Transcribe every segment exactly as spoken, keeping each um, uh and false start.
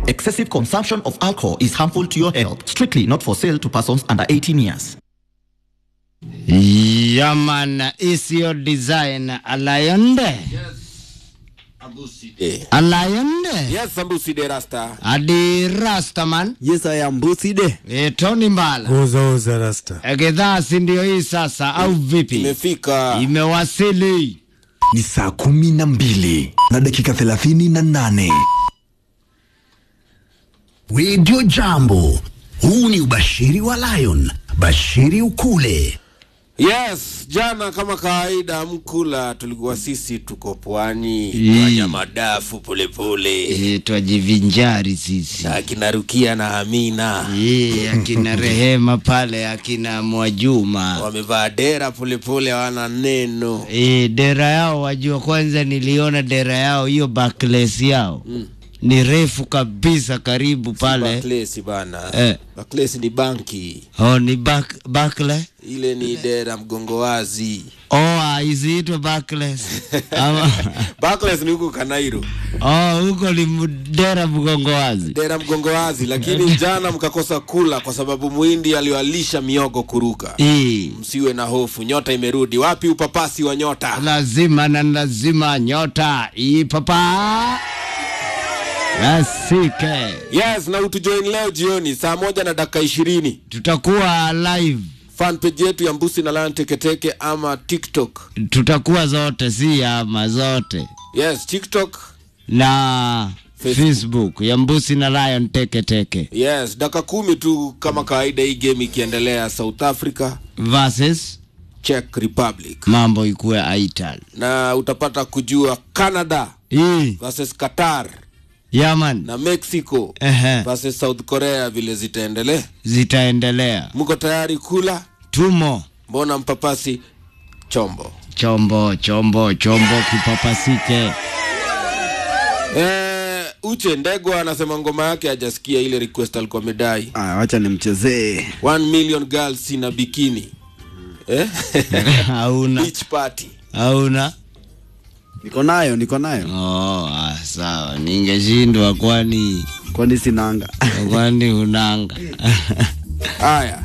Excessive consumption of alcohol is harmful to your health. Strictly not for sale to persons under eighteen years. Yaman is your design Alayonde? Yes. Ambuside. Alayonde? Yes, Ambuside Rasta. Adi Rasta man? Yes, I am Ambuside. E Tony Mbala. Oza oza Rasta. Egedha sindio hii sasa au vipi? Imefika. Imewasili. Ni saa kumi na mbili na dakika thelathini na nane. Radio Jambo. Huu ni ubashiri wa Lion. Bashiri ukule. Yes, jana kama kawaida mkula tulikuwa sisi tuko pwani, kwa madafu pole pole. Eh, twajivinjari sisi. Na akina Rukia na Amina. Eh, akina Rehema pale, akina Mwajuma. Wamevaa dera pole pole hawana neno. Eh, dera yao wajua kwanza niliona dera yao hiyo backless yao. Mm. Ni refu kabisa karibu pale. Si backless bana. Eh. Backless ni banki. Oh, ni back backle? Ile ni dera mgongo wazi. Oh, iziitwa backless. Ama backless ni huko Kanairo. Oh, huko ni dera mgongo wazi. Dera mgongo wazi, lakini jana mkakosa kula kwa sababu muhindi aliwalisha miogo kuruka. Eh. Msiwe na hofu, nyota imerudi. Wapi upapasi wa nyota? Lazima na lazima nyota ipapa. Asike. Yes, na utujoin leo jioni saa moja na dakika ishirini. Tutakuwa live fan page yetu ya Mbusi na Lion Teketeke ama TikTok. Tutakuwa zote, si ama zote. Yes, TikTok na Facebook, Facebook ya Mbusi na Lion Teketeke. Yes, dakika kumi tu kama kawaida hii game ikiendelea. South Africa versus Czech Republic. Mambo ikuwe aital. Na utapata kujua Canada Ii. versus Qatar. Yaman. Na Mexico uh-huh. versus South Korea vile zitaendelea. Zitaendelea. Mko tayari kula? Tumo. Mbona mpapasi chombo? Chombo, chombo, chombo kipapasike. Eh, Uche Ndegwa anasema ngoma yake hajasikia ile request alikuwa amedai. Ah, acha nimchezee. one million girls in a bikini. Eh? Hauna. Beach party. Hauna. Niko nayo, niko nayo. Oh, ah, sawa. Ningeshindwa kwani kwani sinanga. Kwani unanga. Aya.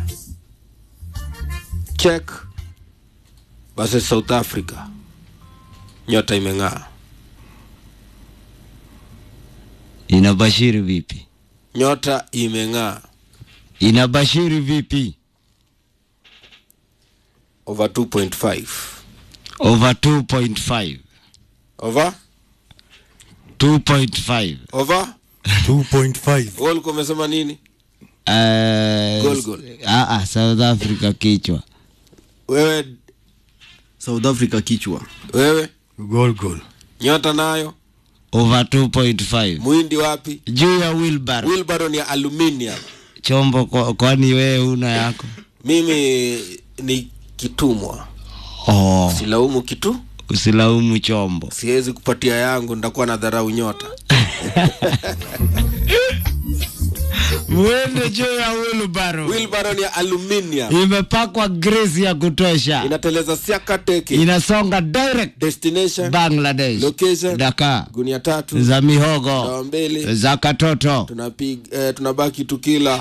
Check versus South Africa. Nyota imeng'aa. Inabashiri vipi? Nyota imeng'aa. Inabashiri vipi? Over two point five. Over two point five. Over two point five. Over two point five. Wall kumesema nini? Uh, goal goal. Ah ah, South Africa kichwa. Wewe South Africa kichwa. Wewe goal goal. Nyota nayo over two point five. Muhindi wapi? Juu ya wheelbarrow. Wheelbarrow ni aluminium. Chombo kwa, kwani wewe una yako? Mimi ni kitumwa. Oh. Usilaumu kitu? Usilaumu chombo. Siwezi kupatia yangu, nitakuwa na dharau nyota. Mwende juu ya wheelbarrow. Wheelbarrow ni aluminium. Imepakwa grease ya kutosha. Inateleza siaka teke. Inasonga direct. Destination Bangladesh. Location Dakar. Gunia tatu za mihogo. Dawa mbili za katoto. Tunapiga eh, tunabaki tukila.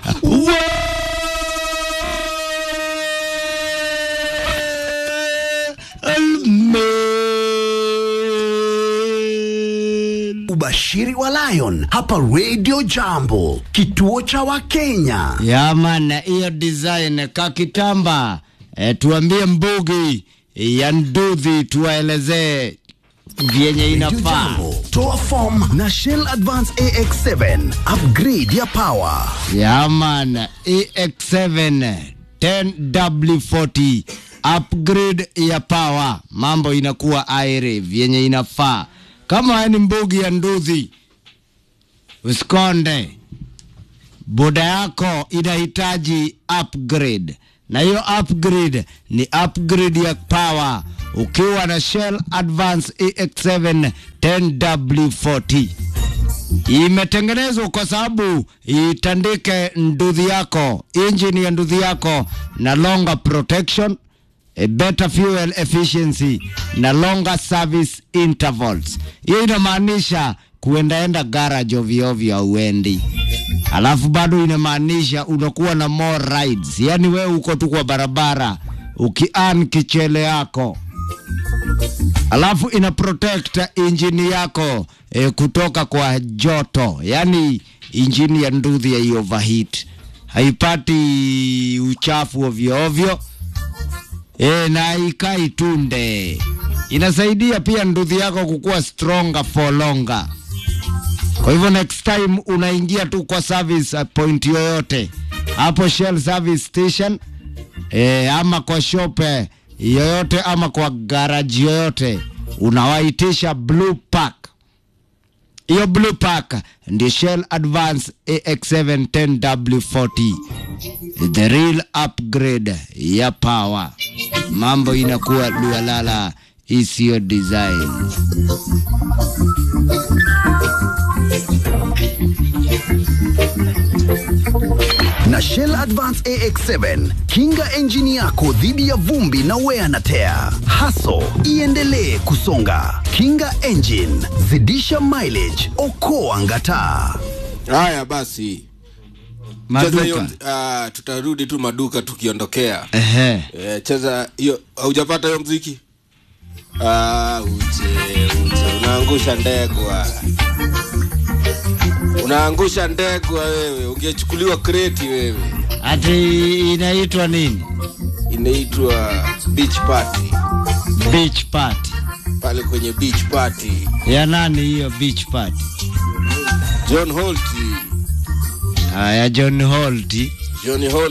Ubashiri wa Lion hapa Radio Jambo, kituo cha Wakenya. Yaman, hiyo design kakitamba. E, tuambie mbugi ya Nduthi, tuwaelezee vyenye inafaa. Toa form na Shell Advance A X seven, upgrade ya power. Yaman, A X seven ten W forty, upgrade ya power. Mambo inakuwa aire vyenye inafaa. Kama ni mbugi ya Nduthi, usikonde. Boda yako inahitaji upgrade. Na hiyo upgrade ni upgrade ya power. Ukiwa na Shell Advance A X seven ten W forty. Imetengenezwa kwa sababu itandike Nduthi yako, engine ya Nduthi yako na longer protection, a better fuel efficiency na longer service intervals. Hiyo inamaanisha kuendaenda garage ovyo ovyo hauendi. Alafu bado inamaanisha unakuwa na more rides. Yani wewe uko tu kwa barabara uki-earn kichele yako. Alafu ina protect engine yako e, kutoka kwa joto. Yani engine ya nduthi ya overheat. Haipati uchafu ovyo ovyo. E, na ikai tunde. Inasaidia pia nduthi yako kukua stronger for longer. Kwa hivyo next time unaingia tu kwa service point yoyote, hapo Shell service station e, ama kwa shop yoyote ama kwa garage yoyote, unawaitisha Blue Pack. Hiyo Blue Pack ndio Shell Advance A X seven ten W forty, the real upgrade ya power. Mambo inakuwa lualala, isiyo design. Na Shell Advance A X seven, kinga engine yako dhidi ya vumbi na wear na tear. Haso iendelee kusonga. Kinga engine, zidisha mileage, okoa ngata. Haya basi. Maduka. Hiyo, uh, tutarudi tu maduka tukiondokea. Ehe. E, cheza hiyo, hujapata hiyo muziki? Ah, uje, uje, unaangusha ndegwa. Unaangusha ndegwa wewe, ungechukuliwa kreti wewe. Ati inaitwa nini? Inaitwa beach party. Beach party. Pale kwenye beach party. Ya nani hiyo beach party? John Holt. Ah, ya John Holt. John Holt.